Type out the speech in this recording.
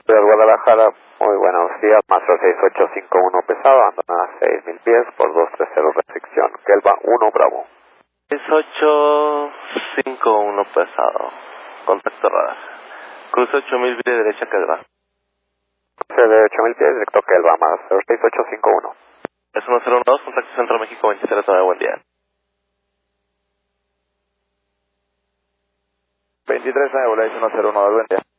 de Guadalajara, muy buenos días, Master 6851 pesado, abandona a 6.000 pies por 230 restricción, Kelva 1 Bravo. 6851 pesado, contacto radar. Cruce 8000 pies derecha Kelva. Cruce de 8.000 pies, directo Kelva, Master 6851. Es 1012, contacto Centro México 23, buen día. 23 a Evola, es 109, buen día.